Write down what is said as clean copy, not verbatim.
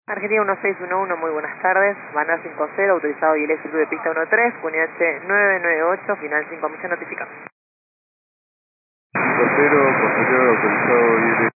Argentina 1611, muy buenas tardes. Banda 50, autorizado y el de pista 13, QNH 998, final 5 misión notificado. 50, posterior autorizado y